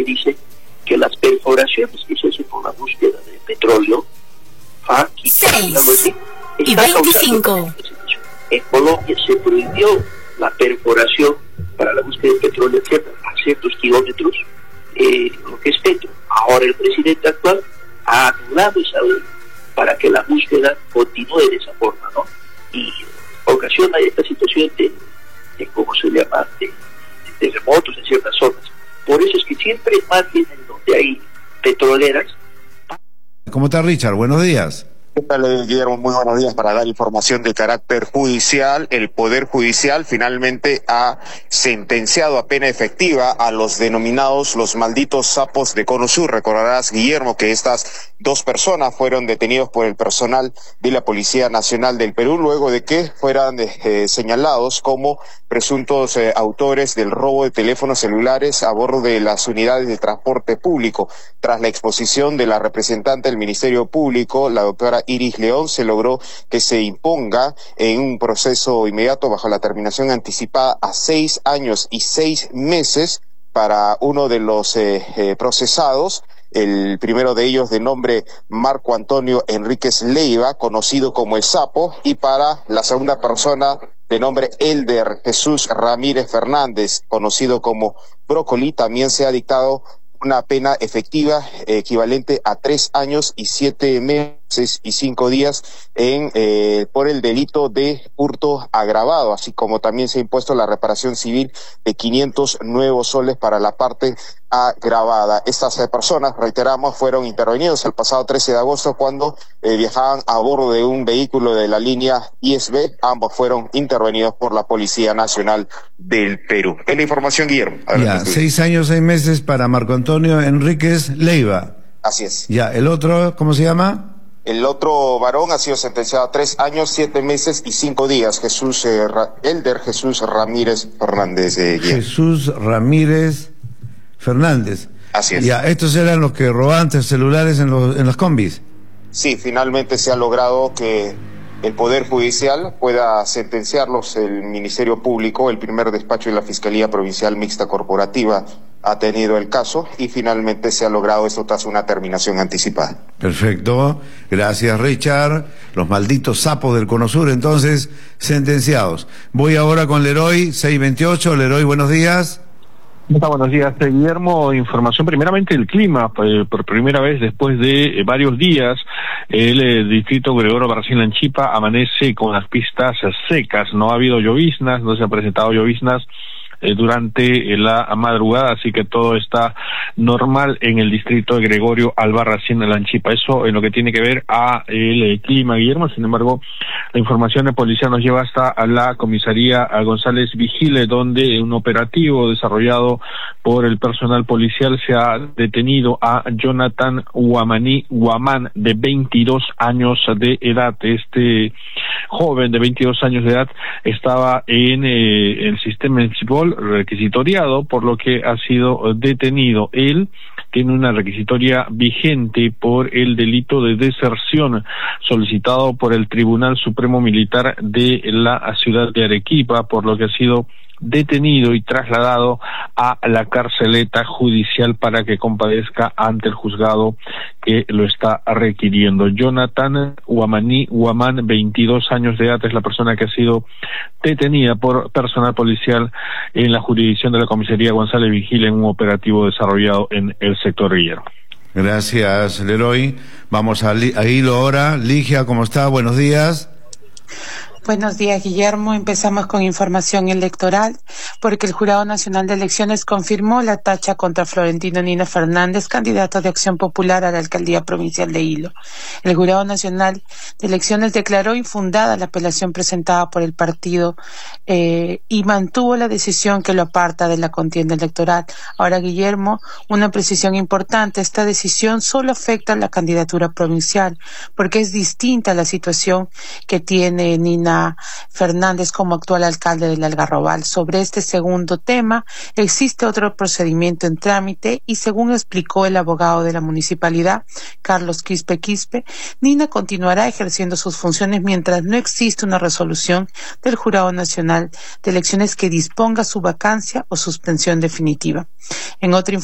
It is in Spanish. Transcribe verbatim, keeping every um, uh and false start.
dice que las perforaciones que se hacen por la búsqueda de petróleo, ¿ah? seis y veinticinco. En Colombia se prohibió la perforación para la búsqueda de petróleo a ciertos kilómetros, eh, lo que es Petro. Ahora el presidente actual ha anulado esa ley para que la búsqueda continúe de esa forma, ¿no? Y ocasiona esta situación de, de ¿cómo se llama?, de, de terremotos en ciertas zonas. Por eso es que siempre más bien en donde hay petroleras. ¿Cómo está, Richard? Buenos días. ¿Qué tal, Guillermo? Muy buenos días. Para dar información de carácter judicial, el Poder Judicial finalmente ha sentenciado a pena efectiva a los denominados los malditos sapos de Cono Sur. Recordarás, Guillermo, que estas dos personas fueron detenidos por el personal de la Policía Nacional del Perú luego de que fueran eh, señalados como presuntos eh, autores del robo de teléfonos celulares a bordo de las unidades de transporte público. Tras la exposición de la representante del Ministerio Público, la doctora Iris León, se logró que se imponga en un proceso inmediato bajo la terminación anticipada a seis años y seis meses para uno de los eh, eh, procesados, el primero de ellos de nombre Marco Antonio Enríquez Leiva, conocido como El Sapo, y para la segunda persona de nombre Elder Jesús Ramírez Fernández, conocido como Brócoli, también se ha dictado una pena efectiva eh, equivalente a tres años y siete meses y cinco días en eh, por el delito de hurto agravado, así como también se ha impuesto la reparación civil de quinientos nuevos soles para la parte agravada. Estas eh, personas, reiteramos, fueron intervenidos el pasado trece de agosto cuando eh, viajaban a bordo de un vehículo de la línea I S B. Ambos fueron intervenidos por la Policía Nacional del Perú. Es la información, Guillermo. Ya, seis años, seis meses para Marco Antonio Enríquez Leiva. Así es. Ya, ¿el otro cómo se llama? El otro varón ha sido sentenciado a tres años, siete meses y cinco días. Jesús eh, Ra Elder Jesús Ramírez Fernández. Eh, Jesús Ramírez Fernández. Así es. Ya, estos eran los que robaban celulares en los en las combis. Sí, finalmente se ha logrado que el Poder Judicial pueda sentenciarlos. El Ministerio Público, el primer despacho de la Fiscalía Provincial Mixta Corporativa, ha tenido el caso y finalmente se ha logrado esto tras una terminación anticipada. Perfecto, gracias, Richard. Los malditos sapos del Cono Sur, entonces, sentenciados. Voy ahora con Leroy, seiscientos veintiocho. Leroy, buenos días. Buenos días, Guillermo. Información primeramente del clima. Eh, por primera vez después de eh, varios días, el eh, distrito Gregorio Barracín Lanchipa amanece con las pistas secas. No ha habido lloviznas, no se han presentado lloviznas eh, durante eh, la madrugada, así que todo está normal en el distrito de Gregorio Albarracín Lanchipa. Eso en lo que tiene que ver a el eh, clima, Guillermo. Sin embargo, la información de policía nos lleva hasta a la comisaría a González Vigile, donde un operativo desarrollado por el personal policial se ha detenido a Jonathan Guamaní Guamán, de veintidós años de edad. Este joven de veintidós años de edad estaba en eh, el sistema municipal requisitoriado, por lo que ha sido detenido. Él tiene una requisitoria vigente por el delito de deserción solicitado por el Tribunal Supremo Militar de la ciudad de Arequipa, por lo que ha sido detenido y trasladado a la carceleta judicial para que comparezca ante el juzgado que lo está requiriendo. Jonathan Guamaní Guamán, veintidós años de edad, es la persona que ha sido detenida por personal policial en la jurisdicción de la comisaría González Vigil en un operativo desarrollado en el sector Guillermo. Gracias, Leroy. Vamos a, a hilo ahora. Ligia, ¿cómo está? Buenos días. Buenos días, Guillermo. Empezamos con información electoral, porque el Jurado Nacional de Elecciones confirmó la tacha contra Florentino Nina Fernández, candidato de Acción Popular a la Alcaldía Provincial de Hilo. El Jurado Nacional de Elecciones declaró infundada la apelación presentada por el partido eh, y mantuvo la decisión que lo aparta de la contienda electoral. Ahora, Guillermo, una precisión importante: esta decisión solo afecta a la candidatura provincial, porque es distinta a la situación que tiene Nina Fernández como actual alcalde del Algarrobal. Sobre este segundo tema, existe otro procedimiento en trámite y, según explicó el abogado de la municipalidad, Carlos Quispe Quispe, Nina continuará ejerciendo sus funciones mientras no existe una resolución del Jurado Nacional de Elecciones que disponga su vacancia o suspensión definitiva. En otra